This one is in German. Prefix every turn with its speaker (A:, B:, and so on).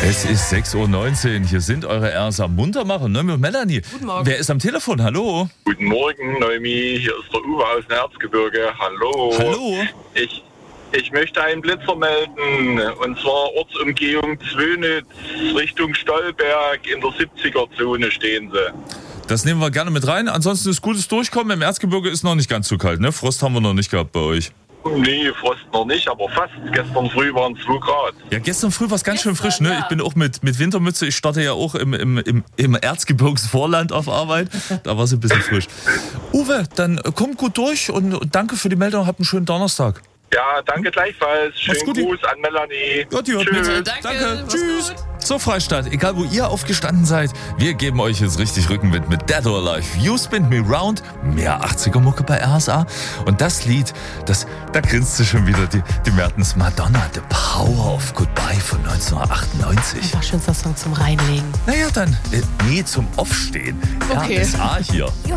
A: Es ist 6:19 Uhr. Hier sind eure RSA Muntermacher, Noemi und Melanie.
B: Guten Morgen.
A: Wer ist am Telefon? Hallo.
C: Guten Morgen, Noemi. Hier ist der Uwe aus dem Erzgebirge. Hallo.
A: Hallo.
C: Ich möchte einen Blitzer melden. Und zwar Ortsumgehung Zwönitz Richtung Stolberg. In der 70er-Zone stehen sie.
A: Das nehmen wir gerne mit rein. Ansonsten ist gutes Durchkommen. Im Erzgebirge ist noch nicht ganz so kalt, ne? Frost haben wir noch nicht gehabt bei euch.
C: Nee, Frost noch nicht, aber fast. Gestern früh waren 2 Grad.
A: Ja, gestern früh war es ganz schön frisch, ne?
B: Ja.
A: Ich bin auch mit Wintermütze. Ich starte ja auch im Erzgebirgsvorland auf Arbeit. Da war es ein bisschen frisch. Uwe, dann kommt gut durch und danke für die Meldung. Habt einen schönen Donnerstag.
C: Ja, danke gleichfalls.
A: Mach's
C: Schönen
A: gut.
C: Gruß an Melanie.
A: Gott, die hört
C: Tschüss.
A: mit.
B: Danke. Mach's
A: Tschüss.
B: gut.
A: So, Freistadt, egal wo ihr aufgestanden seid, wir geben euch jetzt richtig Rückenwind mit Dead or Alive. You Spin Me Round, mehr 80er-Mucke bei RSA. Und das Lied, da grinst sie schon wieder, die Mertens Madonna, The Power of Goodbye von 1998.
B: War schönster Song zum Reinlegen.
A: Naja, dann, nee, zum Aufstehen.
B: Okay.
A: RSA hier.